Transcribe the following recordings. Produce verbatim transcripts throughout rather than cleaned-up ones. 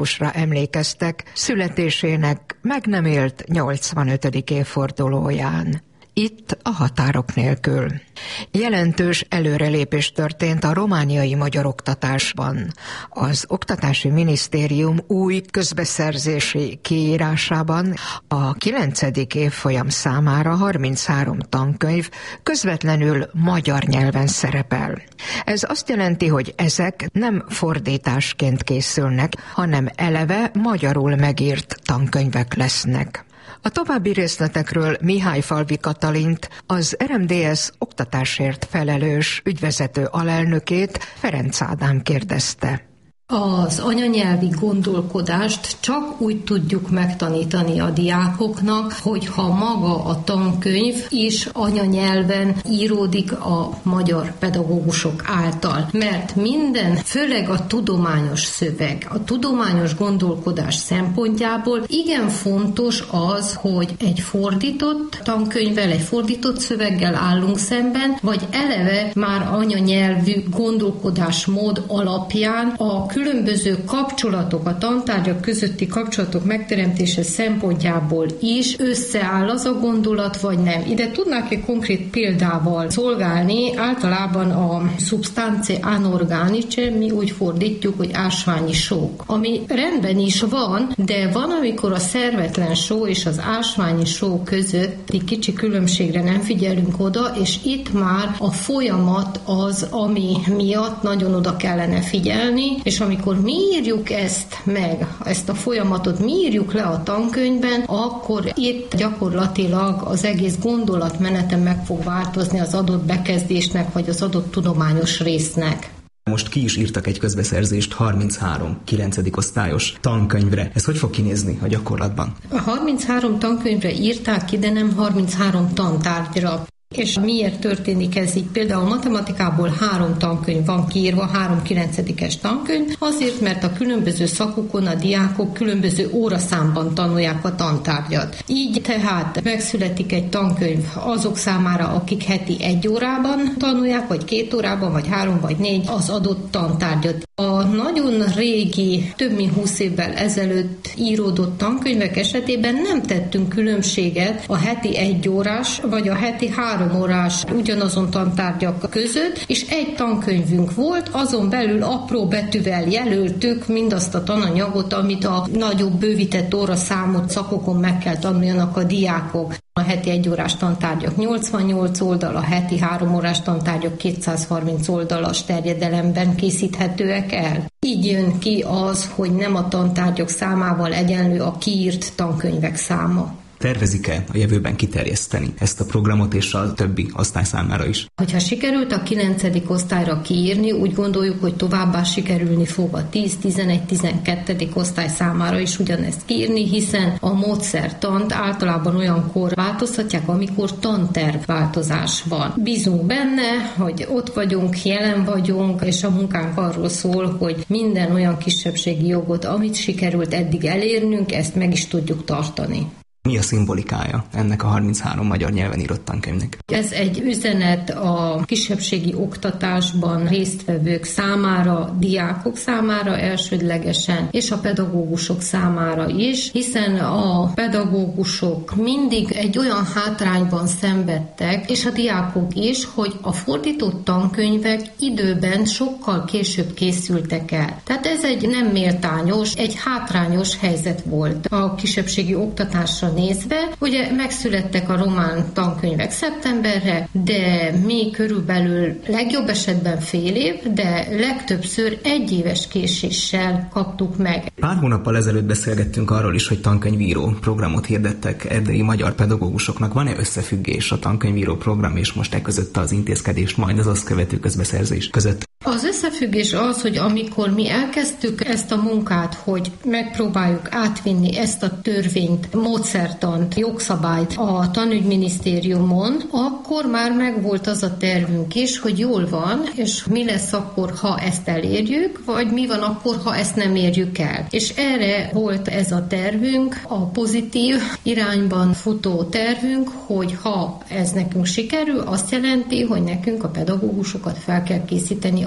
emlékeztek születésének meg nem élt nyolcvanötödik évfordulóján. Itt a határok nélkül. Jelentős előrelépés történt a romániai magyar oktatásban. Az Oktatási Minisztérium új közbeszerzési kiírásában a kilencedik évfolyam számára harminchárom tankönyv közvetlenül magyar nyelven szerepel. Ez azt jelenti, hogy ezek nem fordításként készülnek, hanem eleve magyarul megírt tankönyvek lesznek. A további részletekről Mihályfalvi Katalint, az er em dé es oktatásért felelős ügyvezető alelnökét, Ferenc Ádám kérdezte. Az anyanyelvi gondolkodást csak úgy tudjuk megtanítani a diákoknak, hogyha maga a tankönyv is anyanyelven íródik a magyar pedagógusok által. Mert minden, főleg a tudományos szöveg, a tudományos gondolkodás szempontjából igen fontos az, hogy egy fordított tankönyvvel, egy fordított szöveggel állunk szemben, vagy eleve már anyanyelvű gondolkodásmód alapján a különböző kapcsolatok, a tantárgyak közötti kapcsolatok megteremtése szempontjából is összeáll az a gondolat, vagy nem. Ide tudnák egy konkrét példával szolgálni, általában a substanze anorganice, mi úgy fordítjuk, hogy ásványi sók, ami rendben is van, de van, amikor a szervetlen só és az ásványi só közötti kicsi különbségre nem figyelünk oda, és itt már a folyamat az, ami miatt nagyon oda kellene figyelni, és amikor mi írjuk ezt meg, ezt a folyamatot mi írjuk le a tankönyvben, akkor itt gyakorlatilag az egész gondolatmenete meg fog változni az adott bekezdésnek, vagy az adott tudományos résznek. Most ki is írtak egy közbeszerzést harminchárom kilencedik osztályos tankönyvre. Ez hogy fog kinézni a gyakorlatban? A harminchárom tankönyvre írták ki, de nem harminchárom tantárgyra. És miért történik ez így? Például matematikából három tankönyv van kiírva, három kilencedikes tankönyv, azért, mert a különböző szakokon a diákok különböző óraszámban tanulják a tantárgyat. Így tehát megszületik egy tankönyv azok számára, akik heti egy órában tanulják, vagy két órában, vagy három, vagy négy az adott tantárgyat. A nagyon régi, több mint húsz évvel ezelőtt íródott tankönyvek esetében nem tettünk különbséget a heti egy órás, vagy a heti három órás ugyanazon tantárgyak között, és egy tankönyvünk volt, azon belül apró betűvel jelöltük mindazt a tananyagot, amit a nagyobb bővített óraszámú szakokon meg kell tanuljanak a diákok. A heti egyórás tantárgyak nyolcvannyolc oldal, a heti három órás tantárgyak kétszázharminc oldalas terjedelemben készíthetőek el. Így jön ki az, hogy nem a tantárgyak számával egyenlő a kiírt tankönyvek száma. Tervezik-e a jövőben kiterjeszteni ezt a programot és a többi osztály számára is? Hogyha sikerült a kilencedik osztályra kiírni, úgy gondoljuk, hogy továbbá sikerülni fog a tíz, tizenegy, tizenkettedik osztály számára is ugyanezt kiírni, hiszen a módszertant általában olyankor változtatják, amikor tanterv változás van. Bízunk benne, hogy ott vagyunk, jelen vagyunk, és a munkánk arról szól, hogy minden olyan kisebbségi jogot, amit sikerült eddig elérnünk, ezt meg is tudjuk tartani. Mi a szimbolikája ennek a harminchárom magyar nyelven írott tankönyvnek? Ez egy üzenet a kisebbségi oktatásban résztvevők számára, diákok számára elsődlegesen, és a pedagógusok számára is, hiszen a pedagógusok mindig egy olyan hátrányban szenvedtek, és a diákok is, hogy a fordított tankönyvek időben sokkal később készültek el. Tehát ez egy nem méltányos, egy hátrányos helyzet volt a kisebbségi oktatásra nézve. Ugye megszülettek a román tankönyvek szeptemberre, de mi körülbelül legjobb esetben fél év, de legtöbbször egy éves késéssel kaptuk meg. Pár hónappal ezelőtt beszélgettünk arról is, hogy tankönyvíró programot hirdettek erdélyi magyar pedagógusoknak. Van-e összefüggés a tankönyvíró program és most e között az intézkedés, majd az azt követő közbeszerzés között? Az összefüggés az, hogy amikor mi elkezdtük ezt a munkát, hogy megpróbáljuk átvinni ezt a törvényt, módszertant, jogszabályt a tanügyminisztériumon, akkor már megvolt az a tervünk is, hogy jól van, és mi lesz akkor, ha ezt elérjük, vagy mi van akkor, ha ezt nem érjük el. És erre volt ez a tervünk, a pozitív irányban futó tervünk, hogy ha ez nekünk sikerül, azt jelenti, hogy nekünk a pedagógusokat fel kell készíteni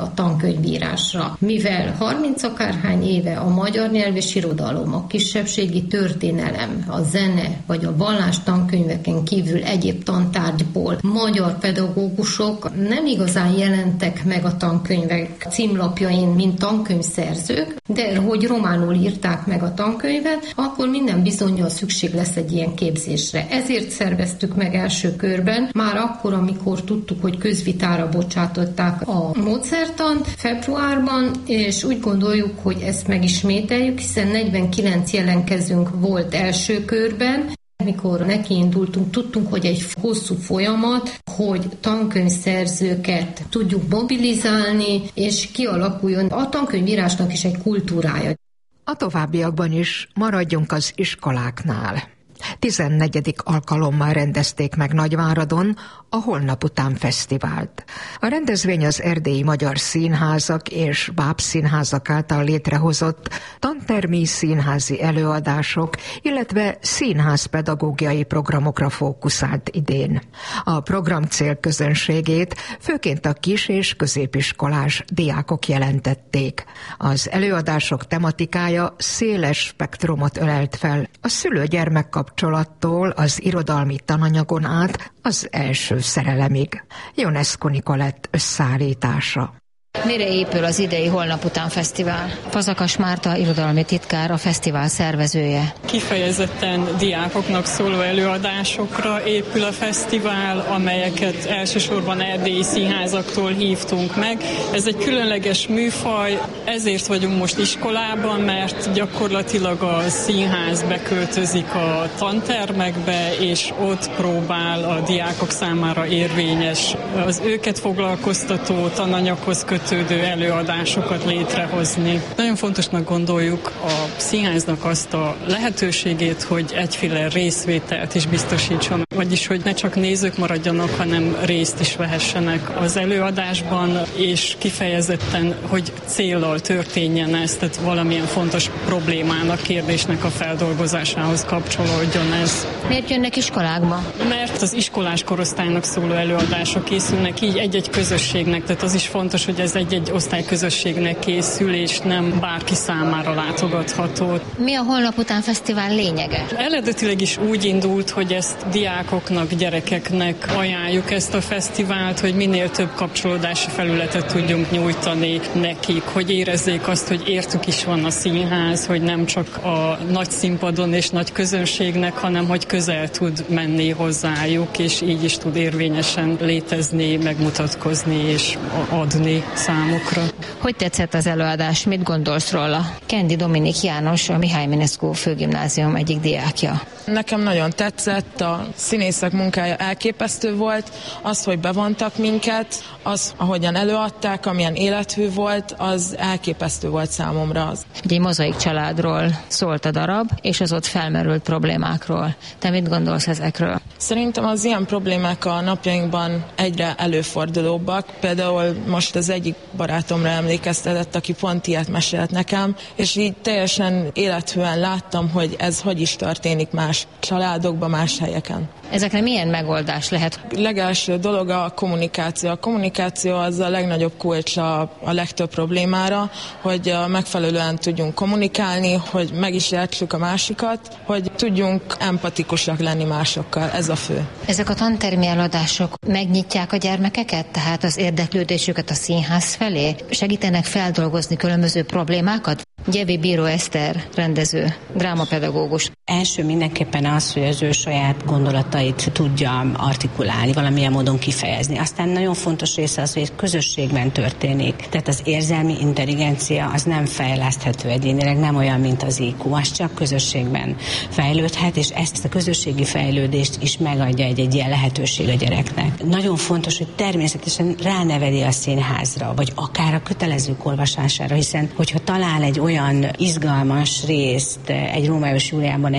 a tankönyvírásra. Mivel harminc akárhány éve a magyar nyelv és irodalom, a kisebbségi történelem, a zene vagy a vallás tankönyveken kívül egyéb tantárgyból magyar pedagógusok nem igazán jelentek meg a tankönyvek címlapjain, mint tankönyvszerzők, de hogy románul írták meg a tankönyvet, akkor minden bizonnyal szükség lesz egy ilyen képzésre. Ezért szerveztük meg első körben, már akkor, amikor tudtuk, hogy közvitára bocsátották a módszertant februárban, és úgy gondoljuk, hogy ezt megismételjük, hiszen negyvenkilenc jelentkezőnk volt első körben. Mikor nekiindultunk, tudtunk, hogy egy hosszú folyamat, hogy tankönyvszerzőket tudjuk mobilizálni, és kialakuljon a tankönyvírásnak is egy kultúrája. A továbbiakban is maradjunk az iskoláknál. tizennegyedik alkalommal rendezték meg Nagyváradon a Holnap után fesztivált. A rendezvény az erdélyi magyar színházak és bábszínházak által létrehozott tantermi színházi előadások, illetve színházpedagógiai programokra fókuszált idén. A program célközönségét főként a kis- és középiskolás diákok jelentették. Az előadások tematikája széles spektrumot ölelt fel, a szülő-gyermek kapcsolattól az irodalmi tananyagon át az első szerelemig. Ionescu Nikolett összeállítása. Mire épül az idei Holnap után fesztivál? Fazakas Márta irodalmi titkár, a fesztivál szervezője. Kifejezetten diákoknak szóló előadásokra épül a fesztivál, amelyeket elsősorban erdélyi színházaktól hívtunk meg. Ez egy különleges műfaj, ezért vagyunk most iskolában, mert gyakorlatilag a színház beköltözik a tantermekbe, és ott próbál a diákok számára érvényes, az őket foglalkoztató tananyaghoz kötő előadásokat létrehozni. Nagyon fontosnak gondoljuk a színháznak azt a lehetőségét, hogy egyféle részvételt is biztosítson, vagyis hogy ne csak nézők maradjanak, hanem részt is vehessenek az előadásban, és kifejezetten, hogy céllal történjen ez, tehát valamilyen fontos problémának, kérdésnek a feldolgozásához kapcsolódjon ez. Miért jönnek iskolákba? Mert az iskolás korosztálynak szóló előadások készülnek így egy-egy közösségnek, tehát az is fontos, hogy ez egy-egy osztályközösségnek készül, és nem bárki számára látogatható. Mi a Holnap után fesztivál lényege? Eredetileg is úgy indult, hogy ezt diákoknak, gyerekeknek ajánljuk ezt a fesztivált, hogy minél több kapcsolódási felületet tudjunk nyújtani nekik, hogy érezzék azt, hogy értük is van a színház, hogy nem csak a nagy színpadon és nagy közönségnek, hanem hogy közel tud menni hozzájuk, és így is tud érvényesen létezni, megmutatkozni és adni számukra. Hogy tetszett az előadás? Mit gondolsz róla? Kendi Dominik János, a Mihály Minescu főgimnázium egyik diákja. Nekem nagyon tetszett, a színészek munkája elképesztő volt, az, hogy bevontak minket, az, ahogyan előadták, amilyen élethű volt, az elképesztő volt számomra. Egy mozaik családról szólt a darab, és az ott felmerült problémákról. Te mit gondolsz ezekről? Szerintem az ilyen problémák a napjainkban egyre előfordulóbbak. Például most az egyik barátomra emlékeztetett, aki pont ilyet mesélt nekem, és így teljesen élethűen láttam, hogy ez hogy is történik más családokban, más helyeken. Ezekre milyen megoldás lehet? Legelső dolog a kommunikáció. A kommunikáció az a legnagyobb kulcs a, a legtöbb problémára, hogy megfelelően tudjunk kommunikálni, hogy meg is értsük a másikat, hogy tudjunk empatikusak lenni másokkal. Ez a fő. Ezek a tantermi előadások megnyitják a gyermekeket, tehát az érdeklődésüket a színház felé? Segítenek feldolgozni különböző problémákat? Gyevi Bíró Eszter, rendező, drámapedagógus. Első mindenképpen az, hogy az ő saját gondolatait tudja artikulálni, valamilyen módon kifejezni. Aztán nagyon fontos része az, hogy egy közösségben történik. Tehát az érzelmi intelligencia az nem fejleszthető egyénileg, nem olyan, mint az í kú, az csak közösségben fejlődhet, és ezt a közösségi fejlődést is megadja egy, egy ilyen lehetőség a gyereknek. Nagyon fontos, hogy természetesen ráneveli a színházra, vagy akár a kötelezők olvasására, hiszen hogyha talál egy olyan izgalmas részt egy Rómeó és Júliában egy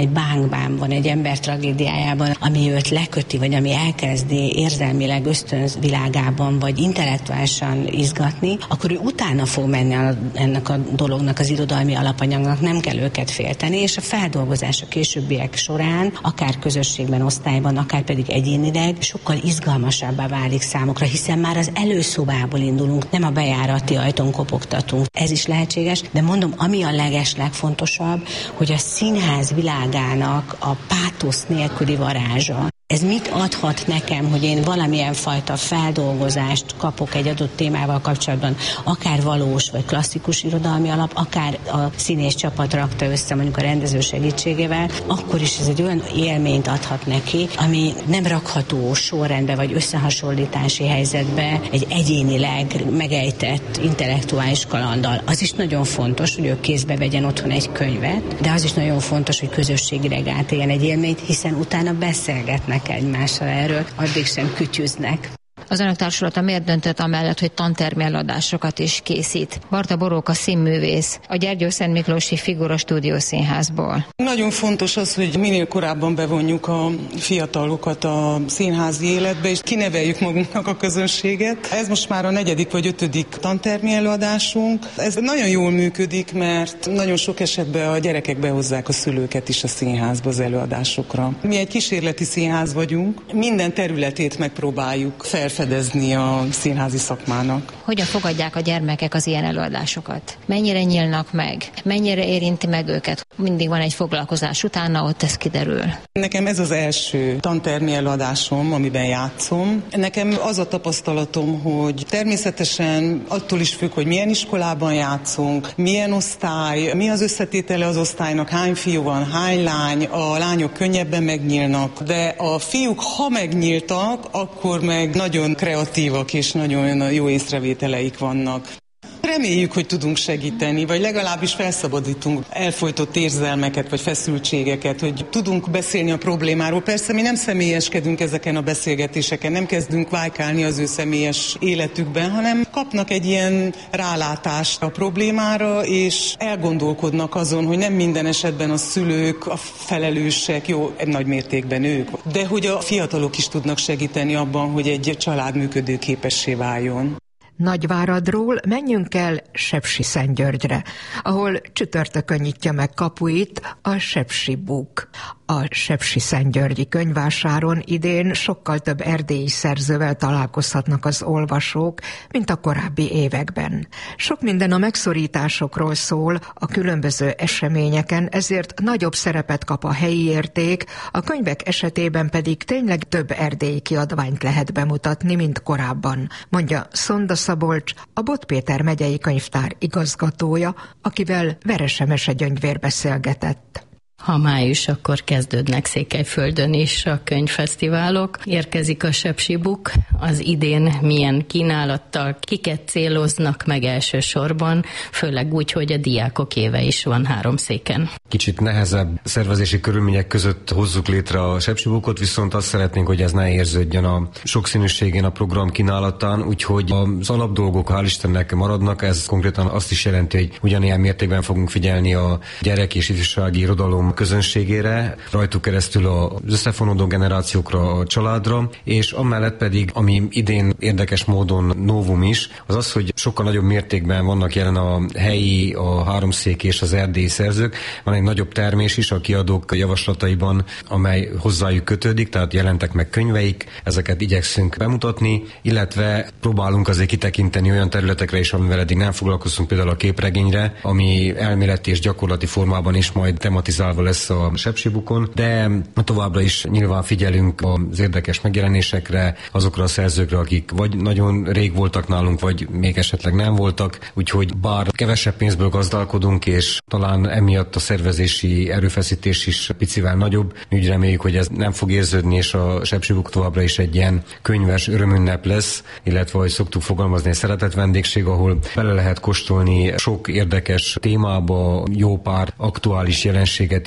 egy bánkban van, egy ember tragédiájában, ami őt leköti, vagy ami elkezdi érzelmileg ösztönvilágában, vagy intellektuálisan izgatni, akkor ő utána fog menni a, ennek a dolognak, az irodalmi alapanyagnak, nem kell őket félteni, és a feldolgozás a későbbiek során, akár közösségben, osztályban, akár pedig egyénileg sokkal izgalmasabbá válik számukra, hiszen már az előszobából indulunk, nem a bejárati ajtón kopogtatunk. Ez is lehetséges, de mondom, ami a leges legfontosabb, hogy a színház világának a pátosz nélküli varázsa. Ez mit adhat nekem, hogy én valamilyen fajta feldolgozást kapok egy adott témával kapcsolatban, akár valós vagy klasszikus irodalmi alap, akár a színész csapat rakta össze mondjuk a rendező segítségével, akkor is ez egy olyan élményt adhat neki, ami nem rakható sorrendbe vagy összehasonlítási helyzetbe egy egyénileg megejtett intellektuális kalanddal. Az is nagyon fontos, hogy ő kézbe vegyen otthon egy könyvet, de az is nagyon fontos, hogy közösségileg átéljen egy élményt, hiszen utána beszélgetnek egymással erről, addig sem kütyüznek. Az önök társulata miért döntött amellett, hogy tantermi előadásokat is készít? Barta Boróka színművész, a Gyergyószent Miklósi Figura Stúdió Színházból. Nagyon fontos az, hogy minél korábban bevonjuk a fiatalokat a színházi életbe, és kineveljük magunknak a közönséget. Ez most már a negyedik vagy ötödik tantermi előadásunk. Ez nagyon jól működik, mert nagyon sok esetben a gyerekek behozzák a szülőket is a színházba az előadásokra. Mi egy kísérleti színház vagyunk, minden területét megpróbáljuk fel fedezni a színházi szakmának. Hogyan fogadják a gyermekek az ilyen előadásokat? Mennyire nyílnak meg? Mennyire érinti meg őket? Mindig van egy foglalkozás utána, ott ez kiderül. Nekem ez az első tantermi előadásom, amiben játszom. Nekem az a tapasztalatom, hogy természetesen attól is függ, hogy milyen iskolában játszunk, milyen osztály, mi az összetétele az osztálynak, hány fiú van, hány lány, a lányok könnyebben megnyílnak, de a fiúk, ha megnyíltak, akkor meg nagyon kreatívak és nagyon jó észrevételeik vannak. Reméljük, hogy tudunk segíteni, vagy legalábbis felszabadítunk elfojtott érzelmeket, vagy feszültségeket, hogy tudunk beszélni a problémáról. Persze mi nem személyeskedünk ezeken a beszélgetéseken, nem kezdünk vájkálni az ő személyes életükben, hanem kapnak egy ilyen rálátást a problémára, és elgondolkodnak azon, hogy nem minden esetben a szülők, a felelősek, jó, nagy mértékben ők, de hogy a fiatalok is tudnak segíteni abban, hogy egy család működőképessé váljon. Nagyváradról menjünk el Sepsiszentgyörgyre, ahol csütörtökön nyitja meg kapuit a Sepsi Book. A Sepsiszentgyörgyi könyvvásáron idén sokkal több erdélyi szerzővel találkozhatnak az olvasók, mint a korábbi években. Sok minden a megszorításokról szól a különböző eseményeken, ezért nagyobb szerepet kap a helyi érték, a könyvek esetében pedig tényleg több erdélyi kiadványt lehet bemutatni, mint korábban, mondja Szonda Szabolcs, a Bot Péter megyei könyvtár igazgatója, akivel Verese Mese Gyöngyvér beszélgetett. Ha május, akkor kezdődnek Székelyföldön is a könyvfesztiválok. Érkezik a Sepsi Book, az idén milyen kínálattal, kiket céloznak meg elsősorban, főleg úgy, hogy a diákok éve is van Háromszéken. Kicsit nehezebb szervezési körülmények között hozzuk létre a Sepsi Bookot, viszont azt szeretnénk, hogy ez ne érződjön a sokszínűségén a program kínálatán, úgyhogy az alapdolgok hál' Istennek maradnak, ez konkrétan azt is jelenti, hogy ugyanilyen mértékben fogunk figyelni a gyerek és ifjúsági irodalom közönségére, rajtuk keresztül az összefonódó generációkra, a családra, és amellett pedig, ami idén érdekes módon novum is, az az, hogy sokkal nagyobb mértékben vannak jelen a helyi, a háromszék és az erdélyi szerzők. Van egy nagyobb termés is a kiadók javaslataiban, amely hozzájuk kötődik, tehát jelentek meg könyveik, ezeket igyekszünk bemutatni, illetve próbálunk azért kitekinteni olyan területekre is, amivel eddig nem foglalkozunk, például a képregényre, ami elméleti és gyakorlati formában is majd tematizálva lesz a Sepsi Bookon, de továbbra is nyilván figyelünk az érdekes megjelenésekre, azokra a szerzőkre, akik vagy nagyon rég voltak nálunk, vagy még esetleg nem voltak, úgyhogy bár kevesebb pénzből gazdálkodunk, és talán emiatt a szervezési erőfeszítés is picivel nagyobb, úgy reméljük, hogy ez nem fog érződni, és a Sepsi Book továbbra is egy ilyen könyves örömünnep lesz, illetve, hogy szoktuk fogalmazni, egy szeretett vendégség, ahol bele lehet kóstolni sok érdekes témába, jó pár aktuális jelenséget is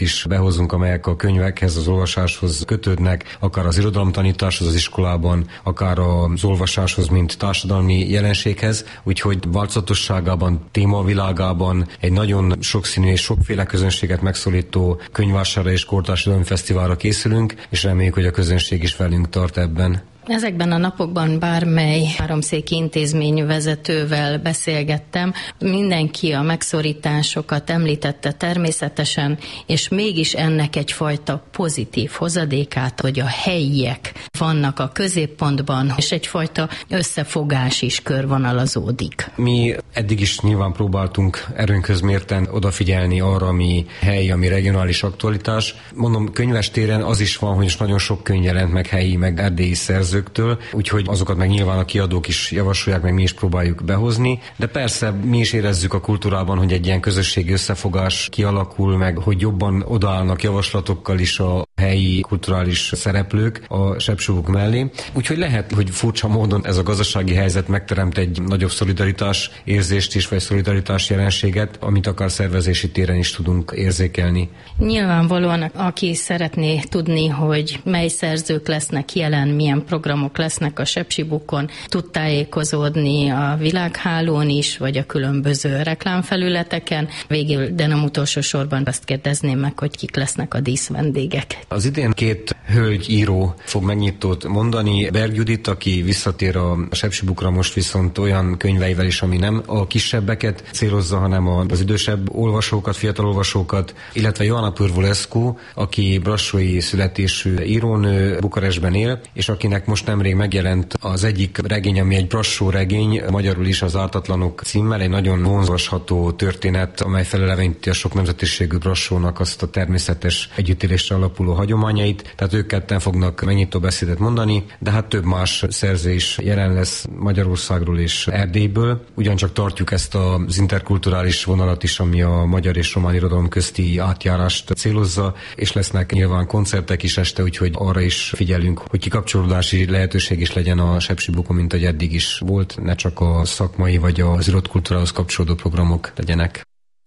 is behozunk, amelyek a könyvekhez, az olvasáshoz kötődnek, akár az irodalomtanításhoz az iskolában, akár az olvasáshoz, mint társadalmi jelenséghez, úgyhogy változatosságában, témavilágában egy nagyon sokszínű és sokféle közönséget megszólító könyvvásárra és kortársadalmi fesztiválra készülünk, és reméljük, hogy a közönség is velünk tart ebben. Ezekben a napokban bármely háromszéki intézmény vezetővel beszélgettem, mindenki a megszorításokat említette természetesen, és mégis ennek egyfajta pozitív hozadékát, hogy a helyiek vannak a középpontban, és egyfajta összefogás is körvonalazódik. Mi eddig is nyilván próbáltunk erőnkhöz mérten odafigyelni arra, ami helyi, ami regionális aktualitás. Mondom, könyves téren az is van, hogy is nagyon sok könyv jelent meg helyi, meg erdélyi szerző, úgyhogy azokat meg nyilván a kiadók is javasolják, meg mi is próbáljuk behozni, de persze mi is érezzük a kultúrában, hogy egy ilyen közösségi összefogás kialakul, meg hogy jobban odaállnak javaslatokkal is a helyi kulturális szereplők a sepsibuk mellé. Úgyhogy lehet, hogy furcsa módon ez a gazdasági helyzet megteremt egy nagyobb szolidaritás érzést is, vagy szolidaritás jelenséget, amit akár szervezési téren is tudunk érzékelni. Nyilvánvalóan, aki szeretné tudni, hogy mely szerzők lesznek jelen, milyen programok lesznek a sepsibukon, tud tájékozódni a világhálón is, vagy a különböző reklámfelületeken. Végül, de nem utolsó sorban azt kérdezném meg, hogy kik lesznek a díszvendégek. Az idén két hölgy író fog megnyitót mondani. Berg Judit, aki visszatér a sepsibukra most viszont olyan könyveivel is, ami nem a kisebbeket célozza, hanem az idősebb olvasókat, fiatal olvasókat, illetve Joanna Purvulescu, aki brassói születésű írónő, Bukarestben él, és akinek most nemrég megjelent az egyik regény, ami egy brassó regény, magyarul is az Ártatlanok címmel, egy nagyon vonzolvasható történet, amely feleleveníti a sok nemzetiségű brassónak azt a természetes együttélésre alapuló hagyományait. Tehát ők ketten fognak megnyitó beszédet mondani, de hát több más szerző is jelen lesz Magyarországról és Erdélyből. Ugyancsak tartjuk ezt az interkulturális vonalat is, ami a magyar és román irodalom közti átjárást célozza, és lesznek nyilván koncertek is este, úgyhogy arra is figyelünk, hogy kikapcsolódási lehetőség is legyen a sepsibukon, mint ahogy eddig is volt, ne csak a szakmai vagy az írott kultúrához kapcsolódó programok legyenek.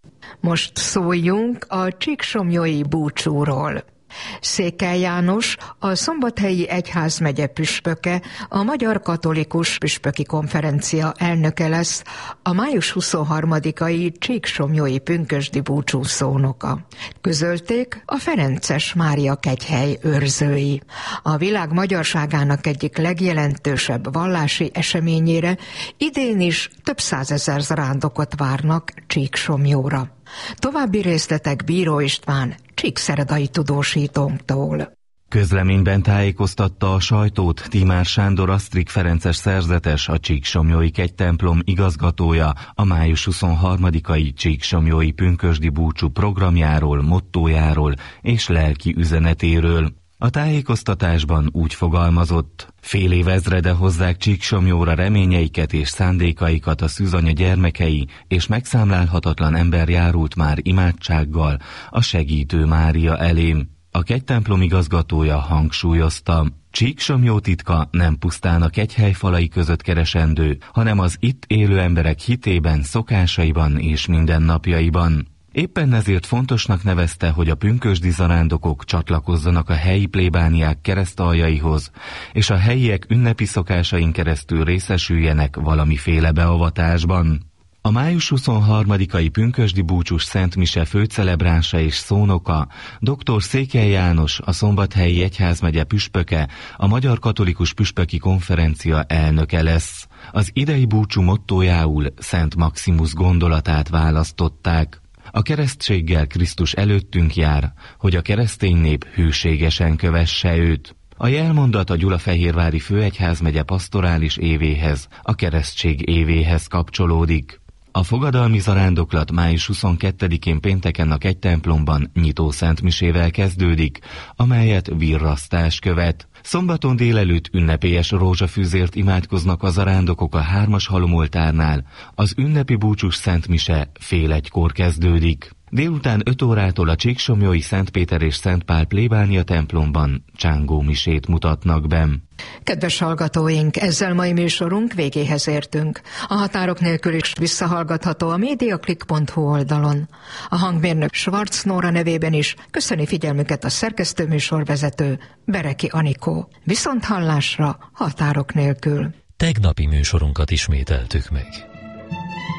Most szóljunk a csíksomlyói búcsúról. Székely János, a Szombathelyi Egyházmegye püspöke, a Magyar Katolikus Püspöki Konferencia elnöke lesz, a május huszonharmadikai csíksomlyói pünkösdi búcsú szónoka. Közölték a Ferences Mária kegyhely őrzői. A világ magyarságának egyik legjelentősebb vallási eseményére idén is több százezer zarándokot várnak Csíksomlyóra. További részletek Bíró István csíkszeredai tudósítónktól. Közleményben tájékoztatta a sajtót Tímár Sándor Asztrik ferences szerzetes, a Csíksomlyói kegytemplom igazgatója a május huszonharmadikai Csíksomlyói pünkösdi búcsú programjáról, mottójáról és lelki üzenetéről. A tájékoztatásban úgy fogalmazott: fél évezrede hozzák Csíksomlyóra reményeiket és szándékaikat a szűzanya gyermekei, és megszámlálhatatlan ember járult már imádsággal a segítő Mária elém. A kegytemplom igazgatója hangsúlyozta: Csíksomlyó titka nem pusztán a kegyhely falai között keresendő, hanem az itt élő emberek hitében, szokásaiban és mindennapjaiban. Éppen ezért fontosnak nevezte, hogy a pünkösdi zarándokok csatlakozzanak a helyi plébániák keresztaljaihoz, és a helyiek ünnepi szokásain keresztül részesüljenek valamiféle beavatásban. A május huszonharmadikai pünkösdi búcsús szentmise főcelebránsa és szónoka dr. Székely János, a Szombathelyi Egyházmegye püspöke, a Magyar Katolikus Püspöki Konferencia elnöke lesz. Az idei búcsú mottójául Szent Maximus gondolatát választották. A keresztséggel Krisztus előttünk jár, hogy a keresztény nép hűségesen kövesse őt. A jelmondat a Gyulafehérvári Főegyházmegye pastorális évéhez, a keresztség évéhez kapcsolódik. A fogadalmi zarándoklat május huszonkettedikén pénteken a kegytemplomban nyitó szentmisével kezdődik, amelyet virrasztás követ. Szombaton délelőtt ünnepélyes rózsafűzért imádkoznak a zarándokok a hármas halomoltárnál, az ünnepi búcsús szentmise fél egykor kezdődik. Délután öt órától a Csíksomlyói Szent Péter és Szent Pál plébánia templomban csángó misét mutatnak be. Kedves hallgatóink, ezzel mai műsorunk végéhez értünk. A határok nélkül is visszahallgatható a mediaclick pont hu oldalon. A hangmérnök Schwarz Nóra nevében is köszöni figyelmüket a szerkesztő műsorvezető Bereki Anikó. Viszont hallásra határok nélkül. Tegnapi műsorunkat ismételtük meg.